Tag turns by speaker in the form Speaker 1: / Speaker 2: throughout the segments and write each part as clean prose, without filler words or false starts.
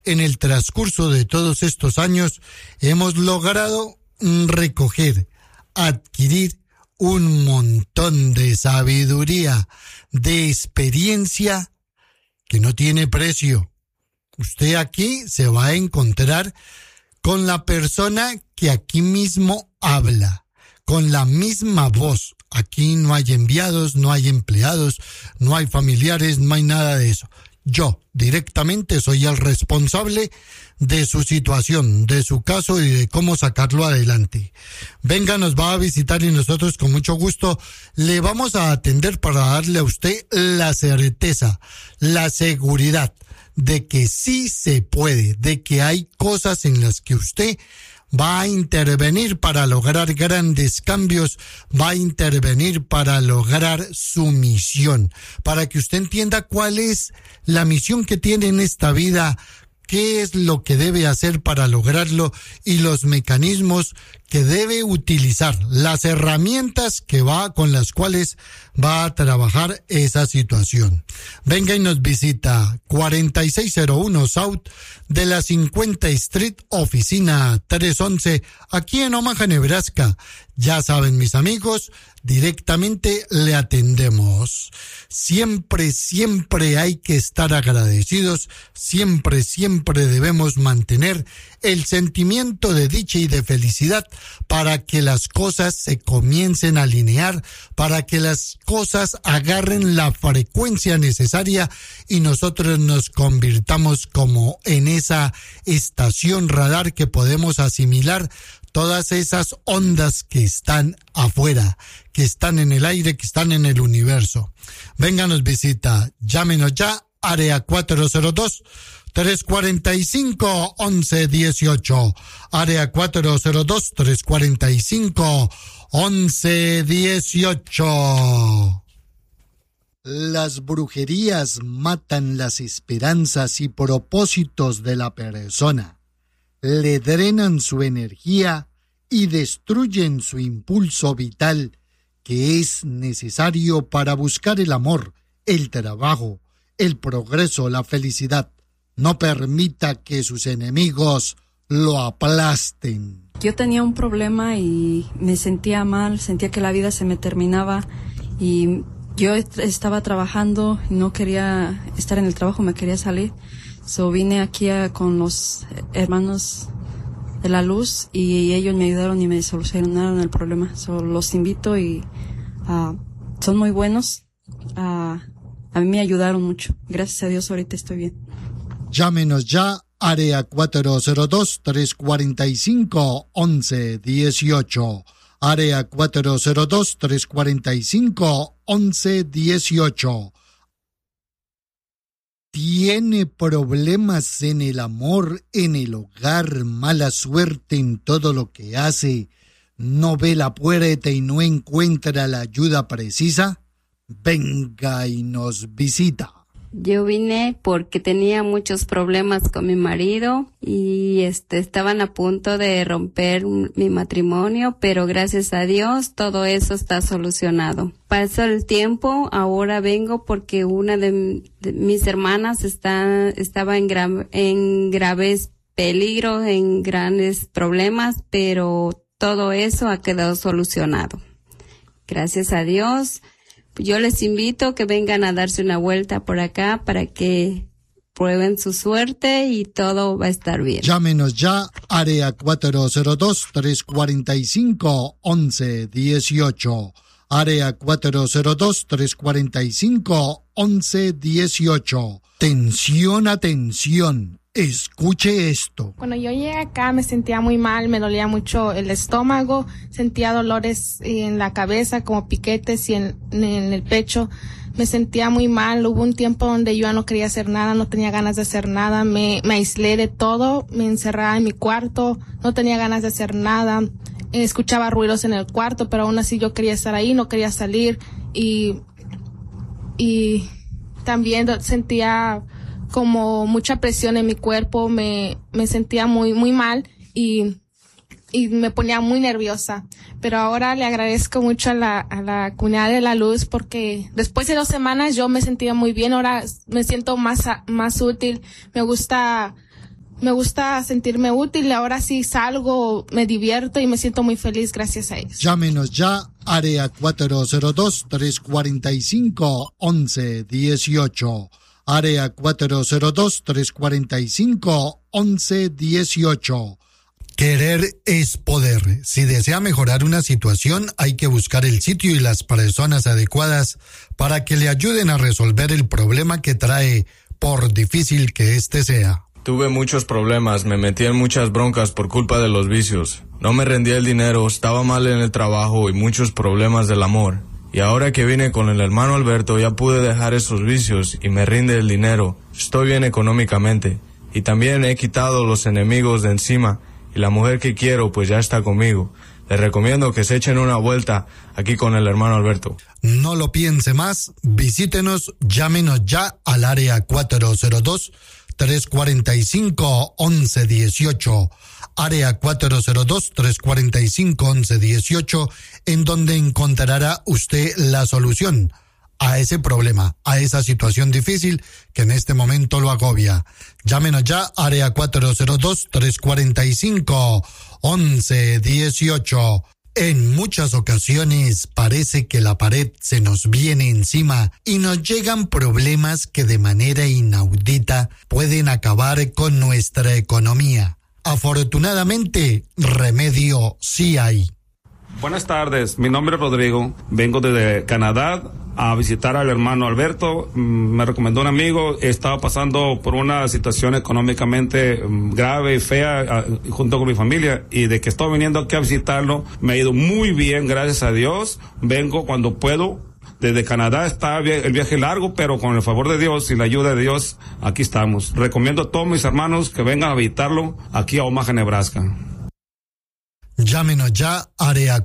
Speaker 1: en el transcurso de todos estos años hemos logrado recoger, adquirir un montón de sabiduría, de experiencia que no tiene precio. Usted aquí se va a encontrar con la persona que aquí mismo habla, con la misma voz. Aquí no hay enviados, no hay empleados, no hay familiares, no hay nada de eso. Yo directamente soy el responsable de su situación, de su caso y de cómo sacarlo adelante. Venga, nos va a visitar y nosotros con mucho gusto le vamos a atender para darle a usted la certeza, la seguridad de que sí se puede, de que hay cosas en las que usted va a intervenir para lograr grandes cambios, va a intervenir para lograr su misión, para que usted entienda cuál es la misión que tiene en esta vida, qué es lo que debe hacer para lograrlo y los mecanismos que debe utilizar, las herramientas con las cuales va a trabajar esa situación. Venga y nos visita 4601 South de la 50 Street, oficina 311, aquí en Omaha, Nebraska. Ya saben, mis amigos, directamente le atendemos. Siempre, siempre hay que estar agradecidos, siempre, siempre debemos mantener el sentimiento de dicha y de felicidad para que las cosas se comiencen a alinear, para que las cosas agarren la frecuencia necesaria y nosotros nos convirtamos como en esa estación radar que podemos asimilar todas esas ondas que están afuera, que están en el aire, que están en el universo. Venga, nos visita, llámenos ya, área 402-345-1118, área 402-345-1118. Las brujerías matan las esperanzas y propósitos de la persona, le drenan su energía y destruyen su impulso vital que es necesario para buscar el amor, el trabajo, el progreso, la felicidad. No permita que sus enemigos lo aplasten.
Speaker 2: Yo tenía un problema y me sentía mal, sentía que la vida se me terminaba y yo estaba trabajando y no quería estar en el trabajo, me quería salir. Vine aquí con los hermanos de la luz y ellos me ayudaron y me solucionaron el problema. Los invito y son muy buenos. A mí me ayudaron mucho. Gracias a Dios ahorita estoy bien.
Speaker 1: Llámenos ya, área 402-345-1118. Área 402-345-1118. ¿Tiene problemas en el amor, en el hogar, mala suerte en todo lo que hace? ¿No ve la puerta y no encuentra la ayuda precisa? Venga y nos visita.
Speaker 3: Yo vine porque tenía muchos problemas con mi marido y estaban a punto de romper mi matrimonio, pero gracias a Dios todo eso está solucionado. Pasó el tiempo, ahora vengo porque una de mis hermanas estaba en graves peligros, en grandes problemas, pero todo eso ha quedado solucionado. Gracias a Dios. Yo les invito a que vengan a darse una vuelta por acá para que prueben su suerte y todo va a estar bien.
Speaker 1: Llámenos ya, área 402-345-1118. Área 402-345-1118. Tensión, atención. Escuche esto.
Speaker 4: Cuando yo llegué acá me sentía muy mal, me dolía mucho el estómago, sentía dolores en la cabeza como piquetes y en el pecho. Me sentía muy mal, hubo un tiempo donde yo ya no quería hacer nada, no tenía ganas de hacer nada, me aislé de todo, me encerraba en mi cuarto, no tenía ganas de hacer nada, escuchaba ruidos en el cuarto, pero aún así yo quería estar ahí, no quería salir y también sentía como mucha presión en mi cuerpo, me sentía muy, muy mal y me ponía muy nerviosa. Pero ahora le agradezco mucho a la comunidad de la luz porque después de 2 semanas yo me sentía muy bien, ahora me siento más útil, me gusta Me gusta sentirme útil, ahora sí salgo, me divierto y me siento muy feliz gracias a ellos.
Speaker 1: Llámenos ya, área 402-345-1118. Área 402-345-1118. Querer es poder. Si desea mejorar una situación, hay que buscar el sitio y las personas adecuadas para que le ayuden a resolver el problema que trae, por difícil que éste sea.
Speaker 5: Tuve muchos problemas, me metí en muchas broncas por culpa de los vicios. No me rendía el dinero, estaba mal en el trabajo y muchos problemas del amor. Y ahora que vine con el hermano Alberto ya pude dejar esos vicios y me rinde el dinero. Estoy bien económicamente. Y también he quitado los enemigos de encima y la mujer que quiero pues ya está conmigo. Les recomiendo que se echen una vuelta aquí con el hermano Alberto.
Speaker 1: No lo piense más, visítenos, llámenos ya al área 402-345-1118, área 402-345-1118, en donde encontrará usted la solución a ese problema, a esa situación difícil que en este momento lo agobia. Llámenos ya, área 402-345-1118. En muchas ocasiones parece que la pared se nos viene encima y nos llegan problemas que de manera inaudita pueden acabar con nuestra economía. Afortunadamente, remedio sí hay.
Speaker 6: Buenas tardes, mi nombre es Rodrigo, vengo desde Canadá a visitar al hermano Alberto. Me recomendó un amigo, estaba pasando por una situación económicamente grave y fea junto con mi familia, y de que estoy viniendo aquí a visitarlo me ha ido muy bien, gracias a Dios. Vengo cuando puedo. Desde Canadá está el viaje largo, pero con el favor de Dios y la ayuda de Dios, aquí estamos. Recomiendo a todos mis hermanos que vengan a visitarlo aquí a Omaha, Nebraska.
Speaker 1: Llámenos ya, área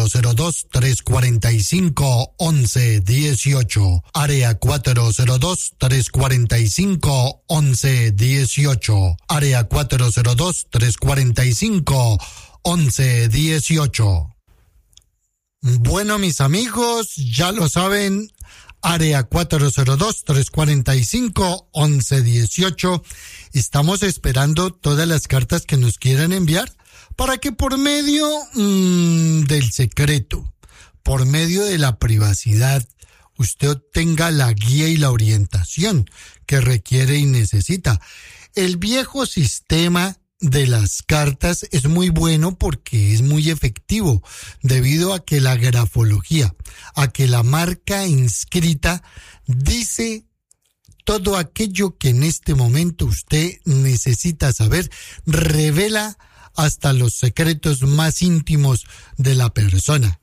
Speaker 1: 402-345-1118, área 402-345-1118, área 402-345-1118. Bueno, mis amigos, ya lo saben, área 402-345-1118. Estamos esperando todas las cartas que nos quieran enviar para que por medio del secreto, por medio de la privacidad, usted obtenga la guía y la orientación que requiere y necesita. El viejo sistema de las cartas es muy bueno porque es muy efectivo, debido a que la grafología, a que la marca inscrita dice todo aquello que en este momento usted necesita saber, revela hasta los secretos más íntimos de la persona.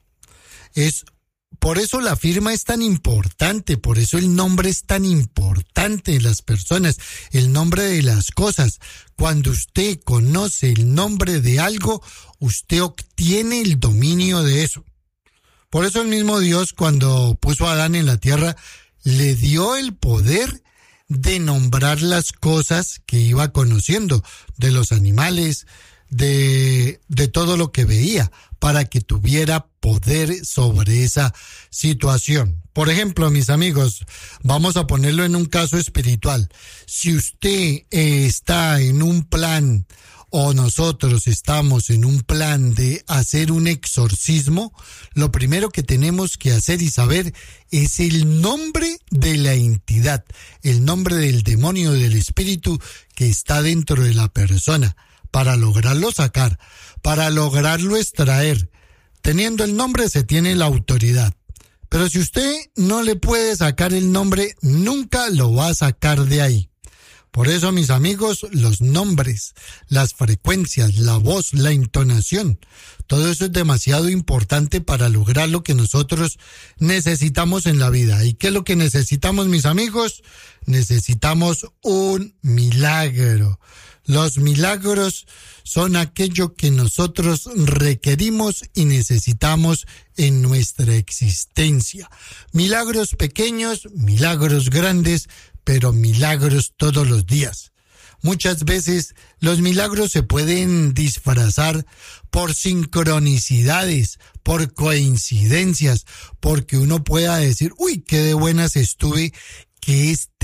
Speaker 1: Por eso la firma es tan importante, por eso el nombre es tan importante en las personas, el nombre de las cosas. Cuando usted conoce el nombre de algo, usted obtiene el dominio de eso. Por eso el mismo Dios, cuando puso a Adán en la tierra, le dio el poder de nombrar las cosas que iba conociendo, de los animales, de todo lo que veía, para que tuviera poder sobre esa situación. Por ejemplo, mis amigos, vamos a ponerlo en un caso espiritual. Si usted está en un plan, o nosotros estamos en un plan de hacer un exorcismo, lo primero que tenemos que hacer y saber es el nombre de la entidad, el nombre del demonio, del espíritu que está dentro de la persona, para lograrlo sacar, para lograrlo extraer. Teniendo el nombre se tiene la autoridad. Pero si usted no le puede sacar el nombre, nunca lo va a sacar de ahí. Por eso, mis amigos, los nombres, las frecuencias, la voz, la entonación, todo eso es demasiado importante para lograr lo que nosotros necesitamos en la vida. ¿Y qué es lo que necesitamos, mis amigos? Necesitamos un milagro. Los milagros son aquello que nosotros requerimos y necesitamos en nuestra existencia. Milagros pequeños, milagros grandes, pero milagros todos los días. Muchas veces los milagros se pueden disfrazar por sincronicidades, por coincidencias, porque uno pueda decir, uy, qué de buenas estuve, que este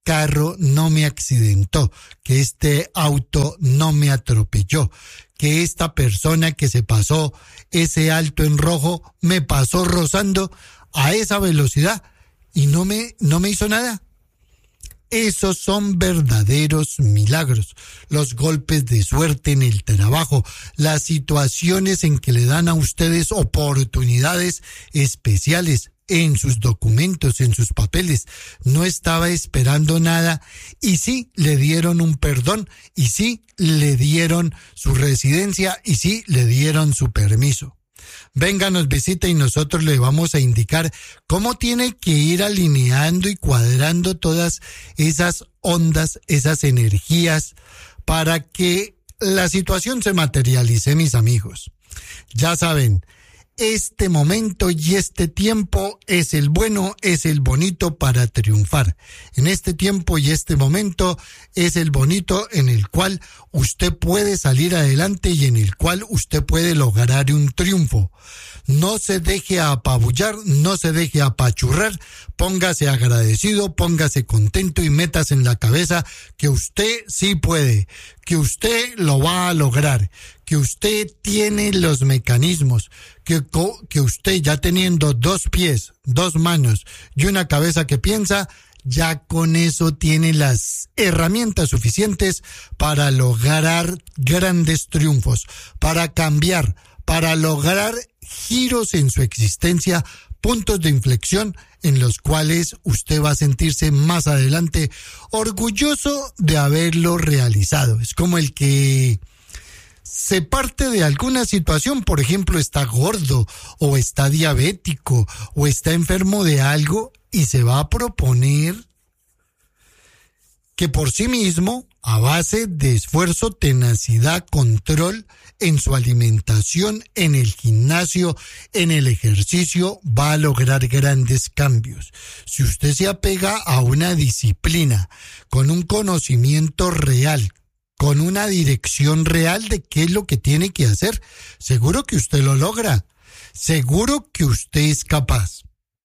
Speaker 1: carro no me accidentó, que este auto no me atropelló, que esta persona que se pasó ese alto en rojo me pasó rozando a esa velocidad y no me hizo nada. Esos son verdaderos milagros. Los golpes de suerte en el trabajo, las situaciones en que le dan a ustedes oportunidades especiales en sus documentos, en sus papeles. No estaba esperando nada y sí le dieron un perdón y sí le dieron su residencia y sí le dieron su permiso. Venga, nos visita y nosotros le vamos a indicar cómo tiene que ir alineando y cuadrando todas esas ondas, esas energías, para que la situación se materialice, mis amigos. Ya saben, este momento y este tiempo es el bueno, es el bonito para triunfar. En este tiempo y este momento es el bonito en el cual usted puede salir adelante y en el cual usted puede lograr un triunfo. No se deje apabullar, no se deje apachurrar, póngase agradecido, póngase contento y métase en la cabeza que usted sí puede, que usted lo va a lograr, que usted tiene los mecanismos, que usted ya teniendo 2 pies, 2 manos y una cabeza que piensa, ya con eso tiene las herramientas suficientes para lograr grandes triunfos, para cambiar, para lograr giros en su existencia, puntos de inflexión en los cuales usted va a sentirse más adelante orgulloso de haberlo realizado. Es como el que se parte de alguna situación, por ejemplo, está gordo o está diabético o está enfermo de algo y se va a proponer que por sí mismo, a base de esfuerzo, tenacidad, control en su alimentación, en el gimnasio, en el ejercicio, va a lograr grandes cambios. Si usted se apega a una disciplina, con un conocimiento real, con una dirección real de qué es lo que tiene que hacer, seguro que usted lo logra, seguro que usted es capaz.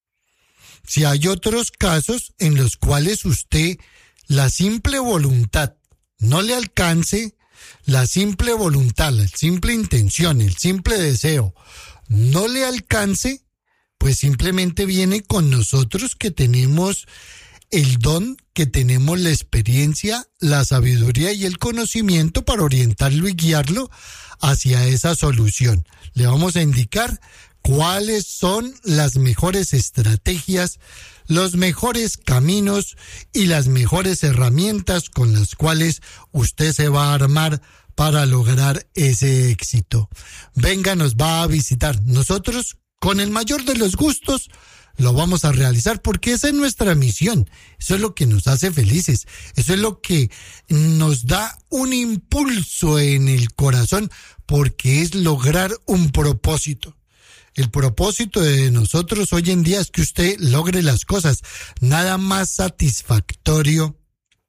Speaker 1: Si hay otros casos en los cuales usted, la simple voluntad no le alcance, la simple voluntad, la simple intención, el simple deseo no le alcance, pues simplemente viene con nosotros que tenemos el don, que tenemos la experiencia, la sabiduría y el conocimiento para orientarlo y guiarlo hacia esa solución. Le vamos a indicar cuáles son las mejores estrategias, los mejores caminos y las mejores herramientas con las cuales usted se va a armar para lograr ese éxito. Venga, nos va a visitar. Nosotros, con el mayor de los gustos, lo vamos a realizar porque esa es nuestra misión. Eso es lo que nos hace felices. Eso es lo que nos da un impulso en el corazón porque es lograr un propósito. El propósito de nosotros hoy en día es que usted logre las cosas. Nada más satisfactorio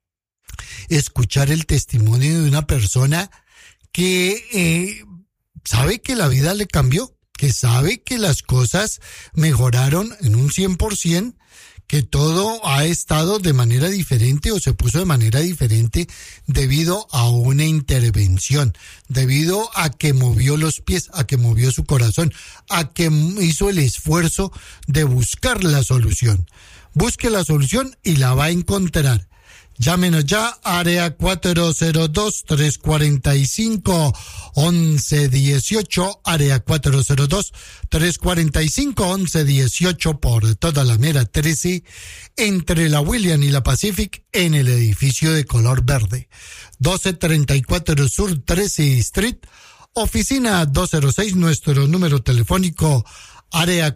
Speaker 1: escuchar el testimonio de una persona que sabe que la vida le cambió, que sabe que las cosas mejoraron en un 100%, que todo ha estado de manera diferente o se puso de manera diferente debido a una intervención, debido a que movió los pies, a que movió su corazón, a que hizo el esfuerzo de buscar la solución. Busque la solución y la va a encontrar. Llámenos ya, área 402-345-1118, área 402-345-1118 por toda la mera 13, entre la William y la Pacific, en el edificio de color verde. 1234 Sur 13 Street, oficina 206, nuestro número telefónico, área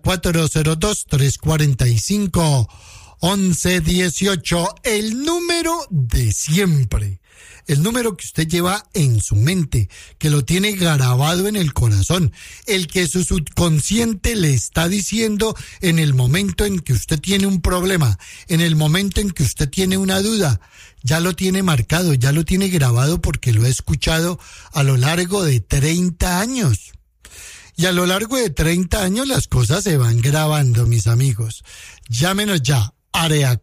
Speaker 1: 402-345-1118, el número de siempre, el número que usted lleva en su mente, que lo tiene grabado en el corazón, el que su subconsciente le está diciendo en el momento en que usted tiene un problema, en el momento en que usted tiene una duda, ya lo tiene marcado, ya lo tiene grabado porque lo he escuchado a lo largo de 30 años. Y a lo largo de 30 años las cosas se van grabando, mis amigos. Llámenos ya. área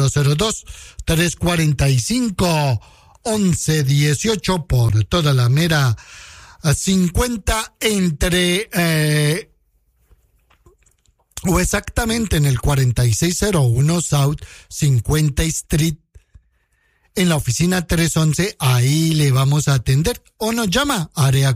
Speaker 1: 402-345-1118 por toda la mera 50 entre o exactamente en el 4601 South 50 Street en la oficina 311. Ahí le vamos a atender o nos llama área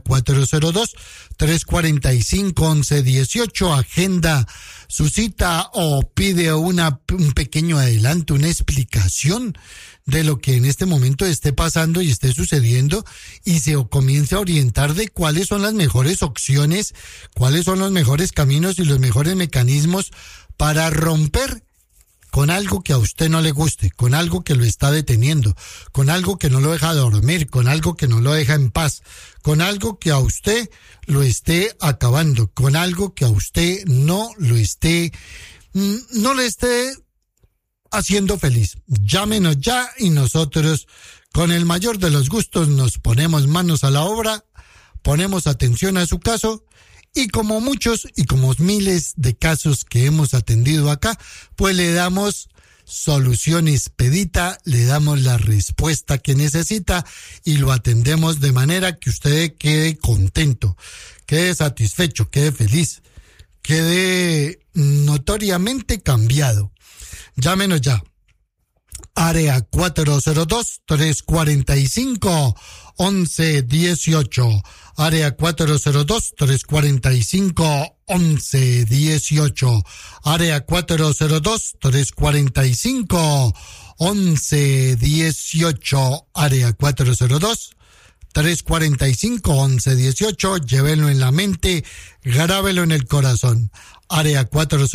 Speaker 1: 402-345-1118, agenda su cita o pide un pequeño adelanto, una explicación de lo que en este momento esté pasando y esté sucediendo, y se comience a orientar de cuáles son las mejores opciones, cuáles son los mejores caminos y los mejores mecanismos para romper con algo que a usted no le guste, con algo que lo está deteniendo, con algo que no lo deja dormir, con algo que no lo deja en paz, con algo que a usted lo esté acabando, con algo que a usted no le esté haciendo feliz. Llámenos ya y nosotros con el mayor de los gustos nos ponemos manos a la obra, ponemos atención a su caso, y como muchos y como miles de casos que hemos atendido acá, pues le damos solución expedita, le damos la respuesta que necesita y lo atendemos de manera que usted quede contento, quede satisfecho, quede feliz, quede notoriamente cambiado. Llámenos ya. Área 402-345-1118. Área 402-345-1118. Área 402-345-1118. Área 402-345-1118. Llévenlo en la mente, grábelo en el corazón. Área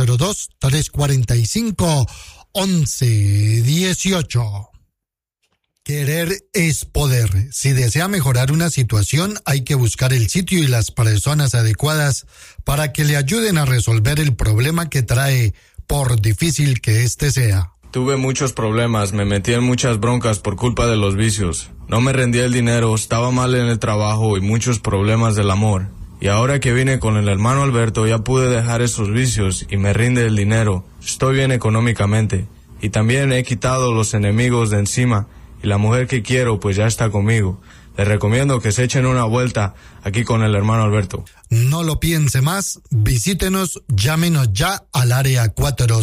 Speaker 1: 402-345-1118. Querer es poder. Si desea mejorar una situación, hay que buscar el sitio y las personas adecuadas para que le ayuden a resolver el problema que trae, por difícil que éste sea.
Speaker 5: Tuve muchos problemas, me metí en muchas broncas por culpa de los vicios. No me rendía el dinero, estaba mal en el trabajo y muchos problemas del amor. Y ahora que vine con el hermano Alberto ya pude dejar esos vicios y me rinde el dinero. Estoy bien económicamente. Y también he quitado los enemigos de encima. Y la mujer que quiero pues ya está conmigo. Les recomiendo que se echen una vuelta aquí con el hermano Alberto.
Speaker 1: No lo piense más, visítenos, llámenos ya al área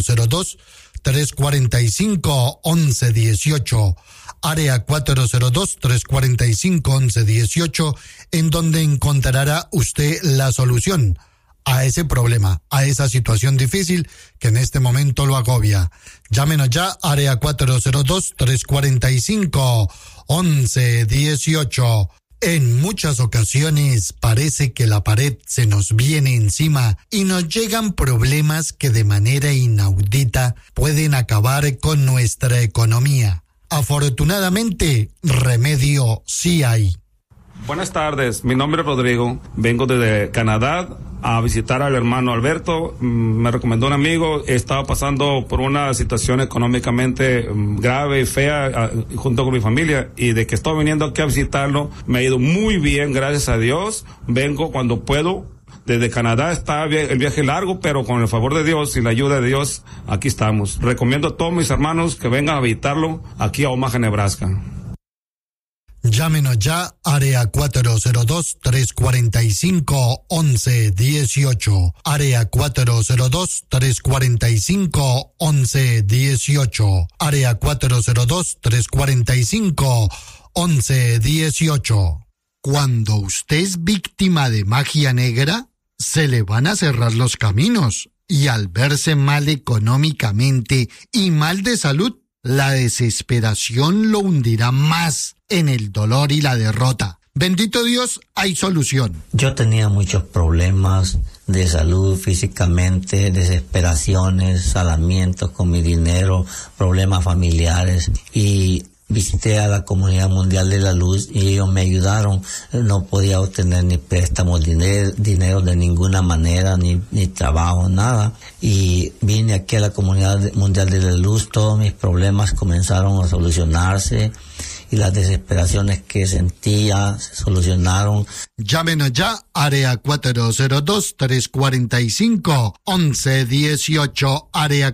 Speaker 1: 402-345-1118. Área 402-345-1118, en donde encontrará usted la solución a ese problema, a esa situación difícil que en este momento lo agobia. Llámenos ya, área 402-345-1118. En muchas ocasiones parece que la pared se nos viene encima y nos llegan problemas que de manera inaudita pueden acabar con nuestra economía. Afortunadamente, remedio sí hay.
Speaker 6: Buenas tardes, mi nombre es Rodrigo, vengo desde Canadá a visitar al hermano Alberto. Me recomendó un amigo, estaba pasando por una situación económicamente grave y fea junto con mi familia, y de que estoy viniendo aquí a visitarlo me ha ido muy bien, gracias a Dios. Vengo cuando puedo. Desde Canadá está el viaje largo, pero con el favor de Dios y la ayuda de Dios, aquí estamos. Recomiendo a todos mis hermanos que vengan a visitarlo aquí a Omaha, Nebraska.
Speaker 1: Llámenos ya, área 402-345-1118. Área 402-345-1118. Área 402-345-1118. Cuando usted es víctima de magia negra, se le van a cerrar los caminos, y al verse mal económicamente y mal de salud, la desesperación lo hundirá más en el dolor y la derrota. Bendito Dios, hay solución.
Speaker 7: Yo tenía muchos problemas de salud físicamente, desesperaciones, salamientos con mi dinero, problemas familiares, y visité a la Comunidad Mundial de la Luz y ellos me ayudaron. No podía obtener ni préstamos, dinero de ninguna manera, ni trabajo, nada. Y vine aquí a la Comunidad Mundial de la Luz, todos mis problemas comenzaron a solucionarse y las desesperaciones que sentía se solucionaron.
Speaker 1: Llámenos ya, área 402-345-1118, área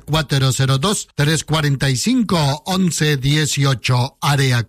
Speaker 1: 402-345-1118, área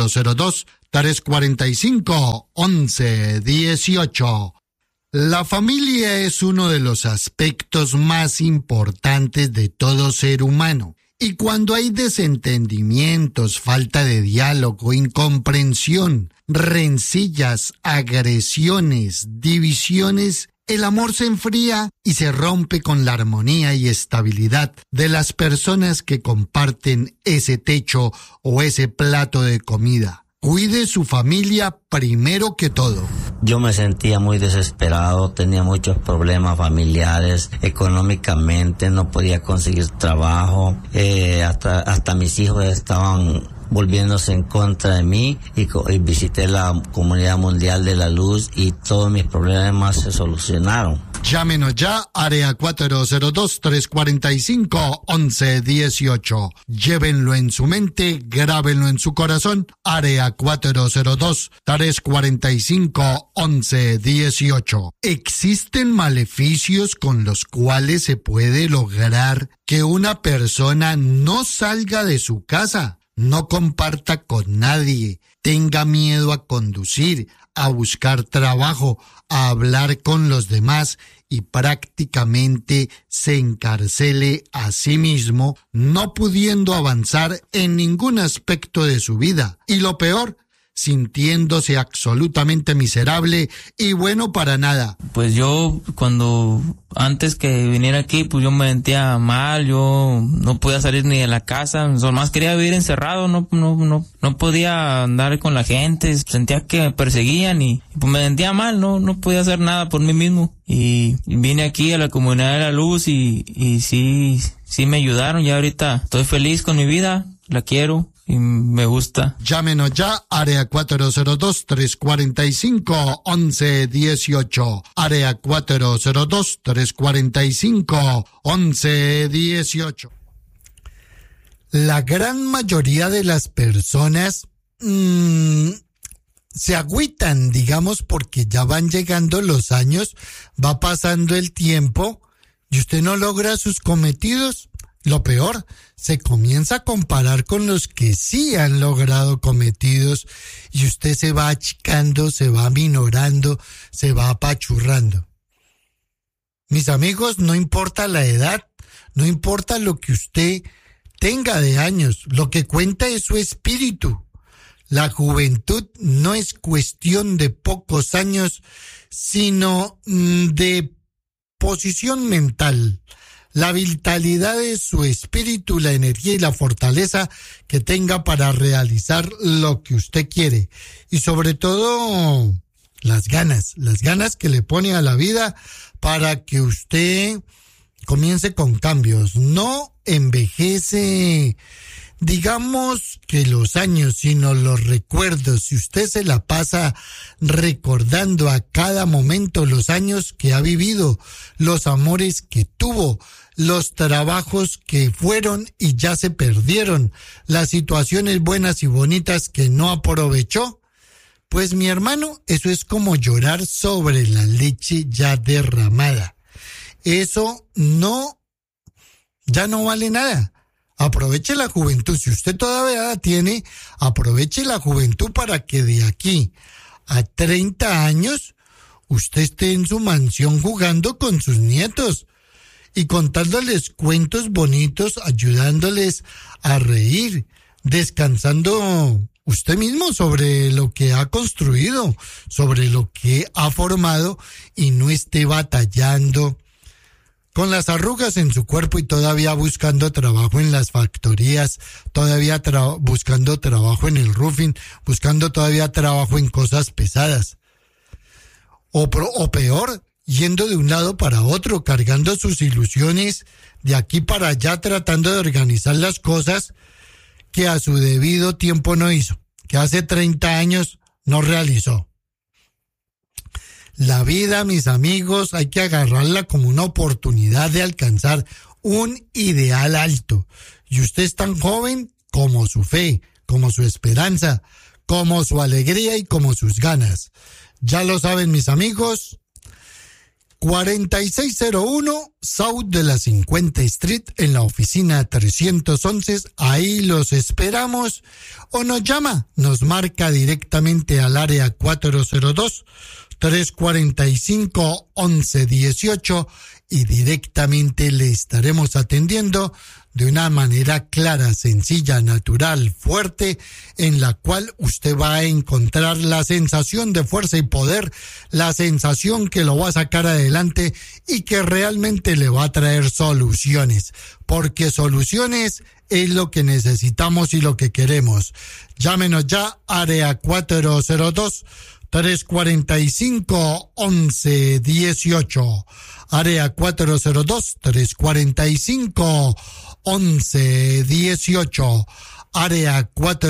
Speaker 1: 402-345-1118. La familia es uno de los aspectos más importantes de todo ser humano. Y cuando hay desentendimientos, falta de diálogo, incomprensión, rencillas, agresiones, divisiones, el amor se enfría y se rompe con la armonía y estabilidad de las personas que comparten ese techo o ese plato de comida. Cuide su familia primero que todo.
Speaker 7: Yo me sentía muy desesperado, tenía muchos problemas familiares, económicamente no podía conseguir trabajo, hasta mis hijos estaban volviéndose en contra de mí y visité la Comunidad Mundial de la Luz y todos mis problemas se solucionaron.
Speaker 1: Llámenos ya, área 402-345-1118. Llévenlo en su mente, grábenlo en su corazón, área 402-345-1118. Existen maleficios con los cuales se puede lograr que una persona no salga de su casa, no comparta con nadie, tenga miedo a conducir, a buscar trabajo, a hablar con los demás y prácticamente se encarcele a sí mismo, no pudiendo avanzar en ningún aspecto de su vida. Y lo peor, sintiéndose absolutamente miserable y bueno para nada.
Speaker 8: Pues yo antes que viniera aquí, pues yo me sentía mal, yo no podía salir ni de la casa, más quería vivir encerrado, no podía andar con la gente, sentía que me perseguían y pues me sentía mal, no podía hacer nada por mí mismo. Y vine aquí a la Comunidad de la Luz y sí me ayudaron, ya ahorita estoy feliz con mi vida, la quiero y me gusta.
Speaker 1: Llámenos ya, área 402-345-1118, área 402-345-1118. La gran mayoría de las personas se agüitan, digamos, porque ya van llegando los años, va pasando el tiempo y usted no logra sus cometidos. Lo peor, se comienza a comparar con los que sí han logrado cometidos y usted se va achicando, se va aminorando, se va apachurrando. Mis amigos, no importa la edad, no importa lo que usted tenga de años, lo que cuenta es su espíritu. La juventud no es cuestión de pocos años, sino de posición mental. La vitalidad de su espíritu, la energía y la fortaleza que tenga para realizar lo que usted quiere. Y sobre todo, las ganas que le pone a la vida para que usted comience con cambios. No envejece, digamos que los años, sino los recuerdos. Si usted se la pasa recordando a cada momento los años que ha vivido, los amores que tuvo, los trabajos que fueron y ya se perdieron, las situaciones buenas y bonitas que no aprovechó, pues mi hermano, eso es como llorar sobre la leche ya derramada. Eso ya no vale nada. Aproveche la juventud. Si usted todavía la tiene, aproveche la juventud para que de aquí a 30 años usted esté en su mansión jugando con sus nietos y contándoles cuentos bonitos, ayudándoles a reír, descansando usted mismo sobre lo que ha construido, sobre lo que ha formado y no esté batallando con las arrugas en su cuerpo y todavía buscando trabajo en las factorías, todavía buscando trabajo en el roofing, buscando todavía trabajo en cosas pesadas. O peor, yendo de un lado para otro, cargando sus ilusiones de aquí para allá, tratando de organizar las cosas que a su debido tiempo no hizo, que hace 30 años no realizó. La vida, mis amigos, hay que agarrarla como una oportunidad de alcanzar un ideal alto. Y usted es tan joven como su fe, como su esperanza, como su alegría y como sus ganas. Ya lo saben mis amigos, 4601 South de la 50 Street en la oficina 311, ahí los esperamos, o nos llama, nos marca directamente al área 402-345-1118 y directamente le estaremos atendiendo de una manera clara, sencilla, natural, fuerte, en la cual usted va a encontrar la sensación de fuerza y poder, la sensación que lo va a sacar adelante y que realmente le va a traer soluciones, porque soluciones es lo que necesitamos y lo que queremos. Llámenos ya, área 402-345-1118, área 402-345-1118, área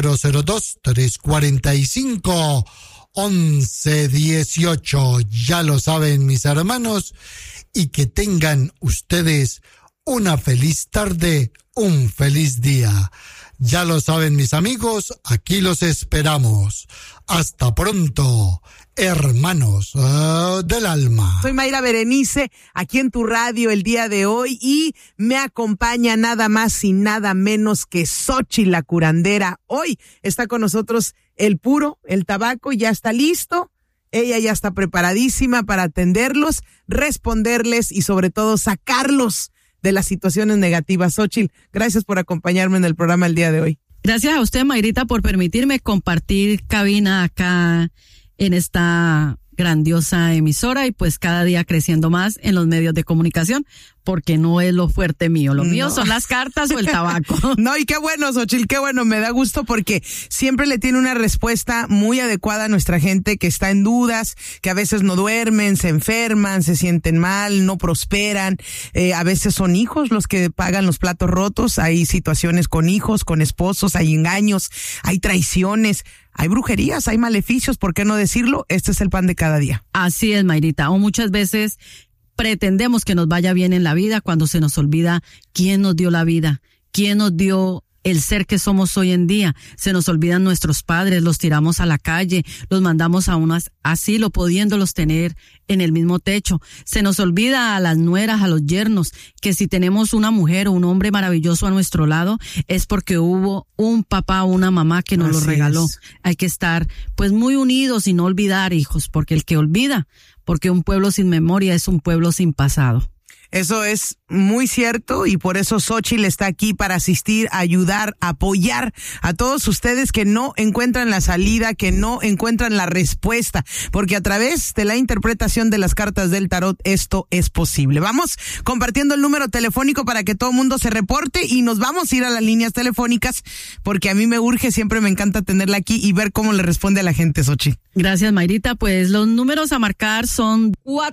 Speaker 1: 402-345-1118. Ya lo saben mis hermanos, y que tengan ustedes una feliz tarde, un feliz día. Ya lo saben mis amigos, aquí los esperamos. Hasta pronto, hermanos del alma.
Speaker 9: Soy Mayra Berenice, aquí en tu radio el día de hoy, y me acompaña nada más y nada menos que Xochitl la curandera. Hoy está con nosotros el puro, el tabaco, ya está listo. Ella ya está preparadísima para atenderlos, responderles y sobre todo sacarlos de las situaciones negativas. Xochitl, gracias por acompañarme en el programa el día de hoy.
Speaker 2: Gracias a usted, Mayrita, por permitirme compartir cabina acá en esta grandiosa emisora y pues cada día creciendo más en los medios de comunicación, porque no es lo fuerte mío. Lo mío son las cartas o el tabaco.
Speaker 9: No, y qué bueno, Xochitl, qué bueno, me da gusto porque siempre le tiene una respuesta muy adecuada a nuestra gente que está en dudas, que a veces no duermen, se enferman, se sienten mal, no prosperan, a veces son hijos los que pagan los platos rotos, hay situaciones con hijos, con esposos, hay engaños, hay traiciones, hay brujerías, hay maleficios, ¿por qué no decirlo? Este es el pan de cada día.
Speaker 2: Así es, Mayrita. O muchas veces pretendemos que nos vaya bien en la vida cuando se nos olvida quién nos dio la vida, quién nos dio el ser que somos hoy en día. Se nos olvidan nuestros padres, los tiramos a la calle, los mandamos a un asilo pudiéndolos tener en el mismo techo. Se nos olvida a las nueras, a los yernos, que si tenemos una mujer o un hombre maravilloso a nuestro lado es porque hubo un papá o una mamá que nos lo regaló. Hay que estar pues muy unidos y no olvidar, hijos, porque el que olvida, porque un pueblo sin memoria es un pueblo sin pasado.
Speaker 9: Eso es muy cierto y por eso Xochitl está aquí para asistir, ayudar, apoyar a todos ustedes que no encuentran la salida, que no encuentran la respuesta, porque a través de la interpretación de las cartas del tarot esto es posible. Vamos compartiendo el número telefónico para que todo el mundo se reporte y nos vamos a ir a las líneas telefónicas porque a mí me urge, siempre me encanta tenerla aquí y ver cómo le responde a la gente, Xochitl.
Speaker 2: Gracias, Mayrita. Pues los números a marcar son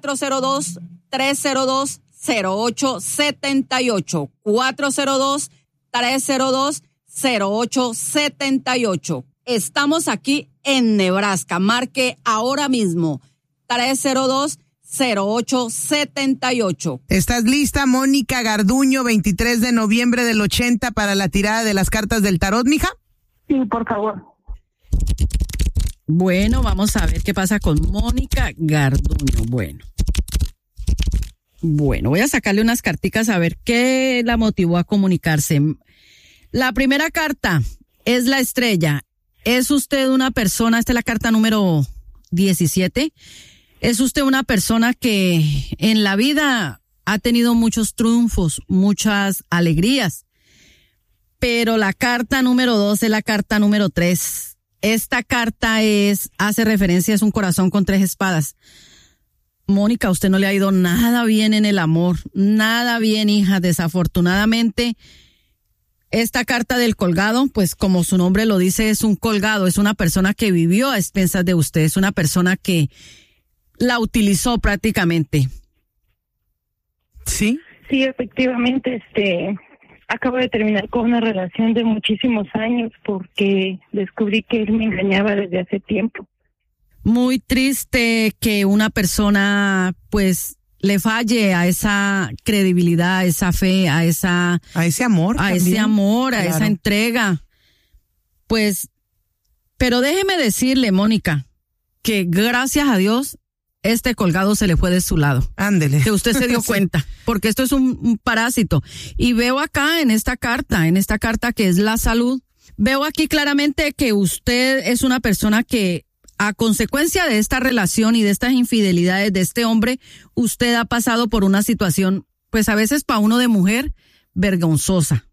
Speaker 2: 402-302-0878, 402-302-0878. Estamos aquí en Nebraska. Marque ahora mismo 302-0878.
Speaker 9: ¿Estás lista, Mónica Garduño, 23 de noviembre del 80 para la tirada de las cartas del tarot, mija?
Speaker 10: Sí, por favor.
Speaker 2: Bueno, vamos a ver qué pasa con Mónica Garduño. Bueno, voy a sacarle unas carticas a ver qué la motivó a comunicarse. La primera carta es la estrella. ¿Es usted una persona? Esta es la carta número 17. ¿Es usted una persona que en la vida ha tenido muchos triunfos, muchas alegrías? Pero la carta número 2 es la carta número 3. Esta carta hace referencia, es un corazón con 3 espadas. Mónica, a usted no le ha ido nada bien en el amor, nada bien, hija, desafortunadamente. Esta carta del colgado, pues como su nombre lo dice, es un colgado, es una persona que vivió a expensas de usted, es una persona que la utilizó prácticamente.
Speaker 9: ¿Sí?
Speaker 10: Sí, efectivamente, acabo de terminar con una relación de muchísimos años porque descubrí que él me engañaba desde hace tiempo.
Speaker 2: Muy triste que una persona pues le falle a esa credibilidad, a esa fe, a ese amor,
Speaker 9: también.
Speaker 2: Esa entrega.
Speaker 11: Pues, pero déjeme decirle, Mónica, que gracias a Dios, este colgado se le fue de su lado.
Speaker 9: Ándele.
Speaker 11: Que usted se dio cuenta, porque esto es un parásito. Y veo acá en esta carta que es la salud, veo aquí claramente que usted es una persona que, a consecuencia de esta relación y de estas infidelidades de este hombre, usted ha pasado por una situación, pues a veces para uno de mujer, vergonzosa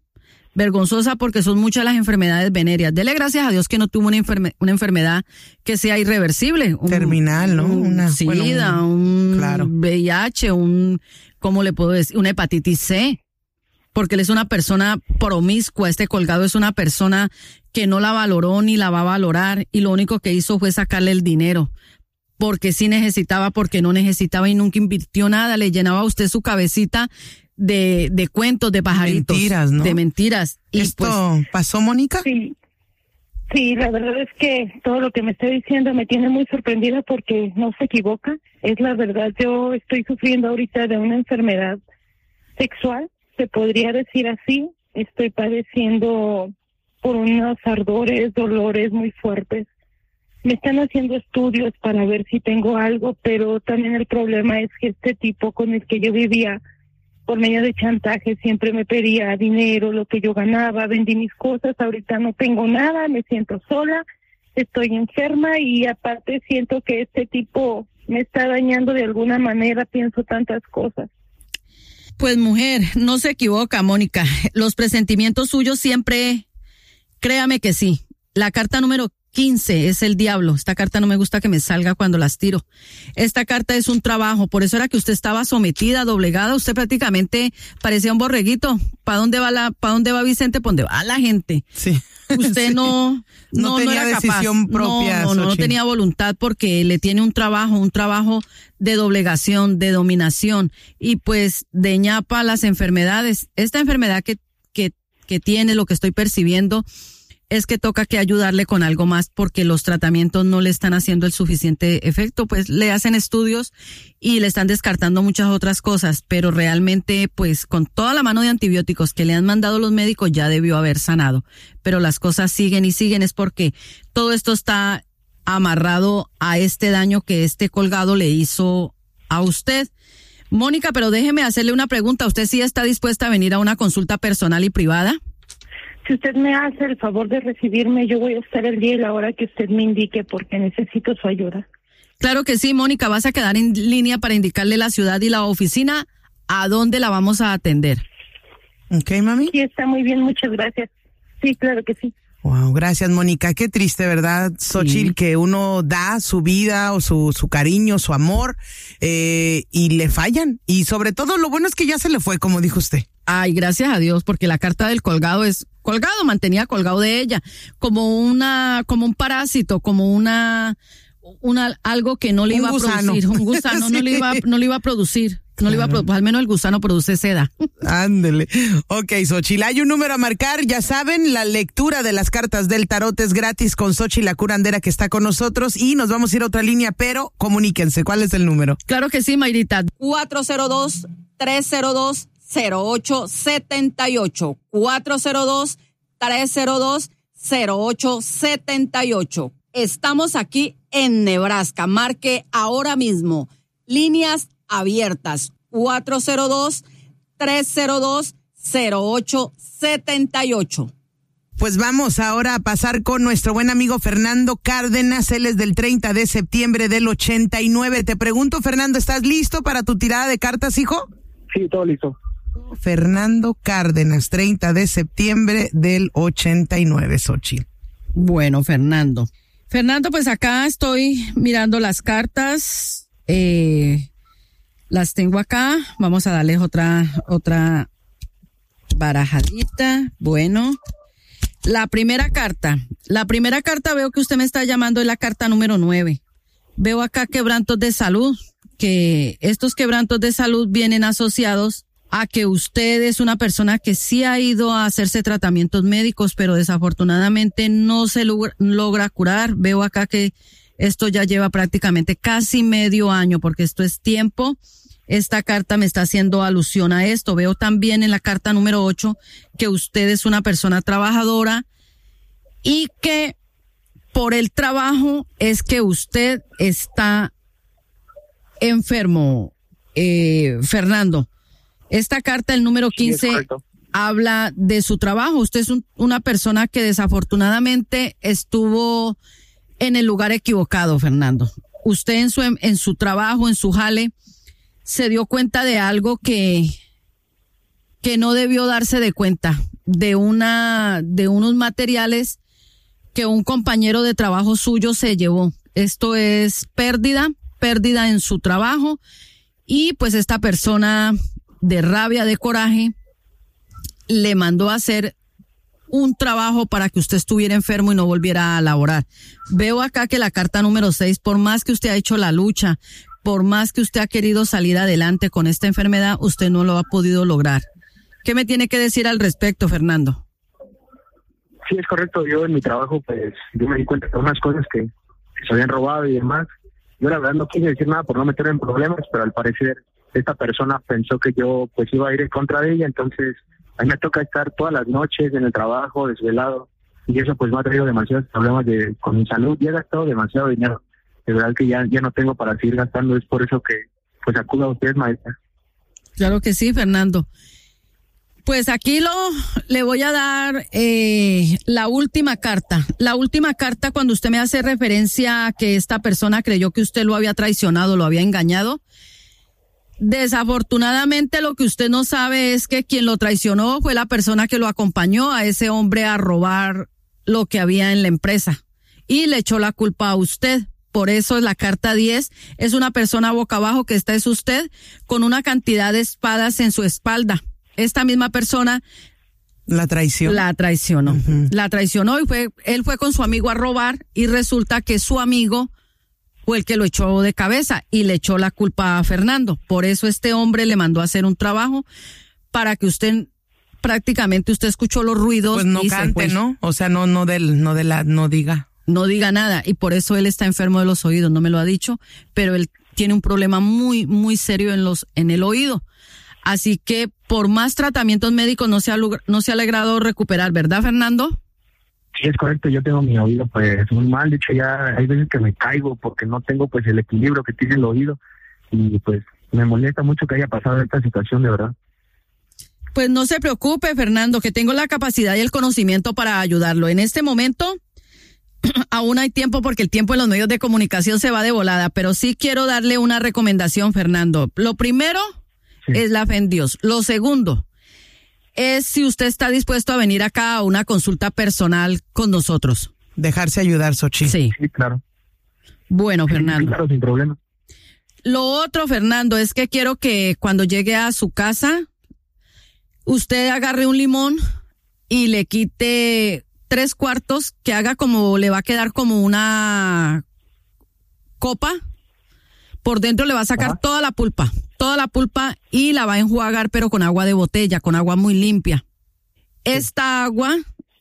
Speaker 11: porque son muchas las enfermedades venéreas. Dele gracias a Dios que no tuvo una enfermedad que sea irreversible.
Speaker 9: Terminal, ¿no?
Speaker 11: Una SIDA,
Speaker 9: claro.
Speaker 11: VIH, ¿cómo le puedo decir? Una hepatitis C. Porque él es una persona promiscua, este colgado es una persona que no la valoró ni la va a valorar y lo único que hizo fue sacarle el dinero. Porque sí necesitaba, porque no necesitaba y nunca invirtió nada. Le llenaba a usted su cabecita de cuentos, de pajaritos.
Speaker 9: Mentiras, ¿no?
Speaker 11: De mentiras. Y
Speaker 9: ¿Esto
Speaker 11: pues,
Speaker 9: pasó, Mónica?
Speaker 10: Sí, la verdad es que todo lo que me está diciendo me tiene muy sorprendida porque no se equivoca. Es la verdad, yo estoy sufriendo ahorita de una enfermedad sexual, se podría decir así. Estoy padeciendo por unos ardores, dolores muy fuertes. Me están haciendo estudios para ver si tengo algo, pero también el problema es que este tipo con el que yo vivía por medio de chantaje siempre me pedía dinero, lo que yo ganaba, vendí mis cosas, ahorita no tengo nada, me siento sola, estoy enferma y aparte siento que este tipo me está dañando de alguna manera, pienso tantas cosas.
Speaker 11: Pues mujer, no se equivoca, Mónica, los presentimientos suyos siempre, créame que sí. La carta número 15 es el diablo. Esta carta no me gusta que me salga cuando las tiro. Esta carta es un trabajo, por eso era que usted estaba sometida, doblegada, usted prácticamente parecía un borreguito. ¿Para dónde va Vicente? ¿Para dónde va la gente?
Speaker 9: Sí.
Speaker 11: Usted
Speaker 9: sí.
Speaker 11: no
Speaker 9: tenía
Speaker 11: era capaz.
Speaker 9: decisión propia.
Speaker 11: No tenía voluntad porque le tiene un trabajo de doblegación, de dominación y pues de ñapa las enfermedades. Esta enfermedad que tiene, lo que estoy percibiendo, es que toca que ayudarle con algo más porque los tratamientos no le están haciendo el suficiente efecto, pues le hacen estudios y le están descartando muchas otras cosas, pero realmente pues con toda la mano de antibióticos que le han mandado los médicos ya debió haber sanado, pero las cosas siguen y siguen, es porque todo esto está amarrado a este daño que este colgado le hizo a usted. Mónica, pero déjeme hacerle una pregunta, ¿usted sí está dispuesta a venir a una consulta personal y privada?
Speaker 10: Si usted me hace el favor de recibirme, yo voy a estar el día y la hora que usted me indique porque necesito su ayuda.
Speaker 11: Claro que sí, Mónica, vas a quedar en línea para indicarle la ciudad y la oficina a dónde la vamos a atender.
Speaker 9: ¿Ok, mami?
Speaker 10: Sí, está muy bien, muchas gracias. Sí, claro que sí.
Speaker 9: Wow, gracias, Mónica. Qué triste, ¿verdad, Xochitl? Sí. Que uno da su vida o su cariño, su amor, y le fallan. Y sobre todo, lo bueno es que ya se le fue, como dijo usted.
Speaker 11: Ay, gracias a Dios, porque la carta del colgado es colgado, mantenía colgado de ella, como un parásito, como algo que no le iba a producir, un gusano, sí. no le iba a producir. No le iba a producir, al menos el gusano produce seda.
Speaker 9: Ándele. Ok, Xochitl, hay un número a marcar, ya saben, la lectura de las cartas del tarot es gratis con Xochitl, la curandera que está con nosotros, y nos vamos a ir a otra línea, pero comuníquense, ¿cuál es el número?
Speaker 11: Claro que sí, Mayrita. 402-302-0878. 402-302-0878. Estamos aquí en Nebraska. Marque ahora mismo. Líneas abiertas. 402-302-0878.
Speaker 9: Pues vamos ahora a pasar con nuestro buen amigo Fernando Cárdenas. Él es del 30 de septiembre del 89. Te pregunto, Fernando, ¿estás listo para tu tirada de cartas, hijo?
Speaker 12: Sí, todo listo.
Speaker 9: Fernando Cárdenas, 30 de septiembre del 89, Xochitl.
Speaker 11: Bueno, Fernando, pues acá estoy mirando las cartas. Las tengo acá. Vamos a darles otra barajadita. Bueno, la primera carta veo que usted me está llamando, es la carta número 9. Veo acá quebrantos de salud, que estos quebrantos de salud vienen asociados a que usted es una persona que sí ha ido a hacerse tratamientos médicos, pero desafortunadamente no se logra curar. Veo acá que esto ya lleva prácticamente casi medio año, porque esto es tiempo. Esta carta me está haciendo alusión a esto. Veo también en la carta número 8 que usted es una persona trabajadora y que por el trabajo es que usted está enfermo, Fernando. Esta carta, el número 15, sí, habla de su trabajo. Usted es una persona que desafortunadamente estuvo en el lugar equivocado, Fernando. Usted en su trabajo, en su jale, se dio cuenta de algo que no debió darse de cuenta, de unos materiales que un compañero de trabajo suyo se llevó. Esto es pérdida en su trabajo, y pues esta persona, de rabia, de coraje, le mandó a hacer un trabajo para que usted estuviera enfermo y no volviera a laborar. Veo acá que la carta número 6, por más que usted ha hecho la lucha, por más que usted ha querido salir adelante con esta enfermedad, usted no lo ha podido lograr. ¿Qué me tiene que decir al respecto, Fernando?
Speaker 12: Sí, es correcto. Yo en mi trabajo, pues, yo me di cuenta de unas cosas que se habían robado y demás. Yo la verdad no quise decir nada por no meterme en problemas, pero al parecer esta persona pensó que yo pues iba a ir en contra de ella, entonces a mí me toca estar todas las noches en el trabajo, desvelado, y eso pues me ha traído demasiados problemas con mi salud. Ya he gastado demasiado dinero, de verdad que ya no tengo para seguir gastando. Es por eso que pues acudo a usted, maestra.
Speaker 11: Claro que sí, Fernando. Pues aquí le voy a dar la última carta. La última carta, cuando usted me hace referencia a que esta persona creyó que usted lo había traicionado, lo había engañado. Desafortunadamente, lo que usted no sabe es que quien lo traicionó fue la persona que lo acompañó a ese hombre a robar lo que había en la empresa y le echó la culpa a usted. Por eso la carta 10 es una persona boca abajo, que esta es usted, con una cantidad de espadas en su espalda. Esta misma persona
Speaker 9: la traicionó.
Speaker 11: Uh-huh. La traicionó y él fue con su amigo a robar, y resulta que su amigo fue el que lo echó de cabeza y le echó la culpa a Fernando. Por eso este hombre le mandó a hacer un trabajo para que usted, prácticamente usted escuchó los ruidos.
Speaker 9: Pues no cante, ¿no? O sea, no diga.
Speaker 11: No diga nada, y por eso él está enfermo de los oídos. No me lo ha dicho, pero él tiene un problema muy, muy serio en el oído. Así que por más tratamientos médicos no se ha logrado recuperar, ¿verdad, Fernando?
Speaker 12: Sí, es correcto. Yo tengo mi oído pues muy mal. De hecho, ya hay veces que me caigo porque no tengo pues el equilibrio que tiene el oído, y pues me molesta mucho que haya pasado esta situación, de verdad.
Speaker 11: Pues no se preocupe, Fernando, que tengo la capacidad y el conocimiento para ayudarlo. En este momento aún hay tiempo, porque el tiempo en los medios de comunicación se va de volada, pero sí quiero darle una recomendación, Fernando. Lo primero es la fe en Dios. Lo segundo es si usted está dispuesto a venir acá a una consulta personal con nosotros.
Speaker 9: Dejarse ayudar, Xochitl.
Speaker 11: Sí,
Speaker 12: claro.
Speaker 11: Bueno, Fernando.
Speaker 12: Claro, sin problema.
Speaker 11: Lo otro, Fernando, es que quiero que cuando llegue a su casa, usted agarre un limón y le quite 3/4, que haga como, le va a quedar como una copa. Por dentro le va a sacar toda la pulpa, y la va a enjuagar, pero con agua de botella, con agua muy limpia. Esta agua